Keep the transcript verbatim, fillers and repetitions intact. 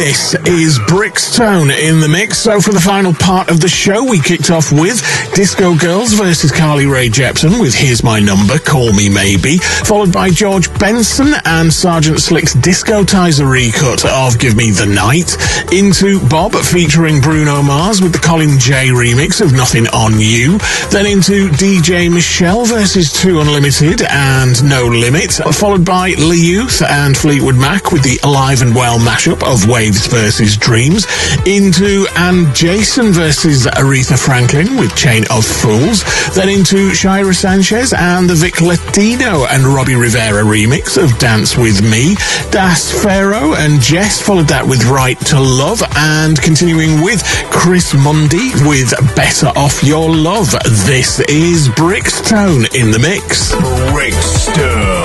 This is Brixtone in the mix. So for the final part of the show, we kicked off with Disco Girls versus Carly Rae Jepsen with Here's My Number, Call Me Maybe, followed by George Benson and Sergeant Slick's Discotizer recut of Give Me the Night, into Bob featuring Bruno Mars with the Colin J remix of Nothing on You, then into D J Michelle versus Two Unlimited and No Limit, followed by Lee Youth and Fleetwood Mac with the Alive and Well mashup of Waves versus Dreams, into and Jason versus Aretha Franklin with Chain of Fools, then into Shira Sanchez and the Vic Latino and Robbie Rivera remix of Dance With Me. Das Pharaoh and Jess followed that with Right to Love, and continuing with Chris Mundy with Better Off Your Love. This is Brixtone in the mix. Brixtone.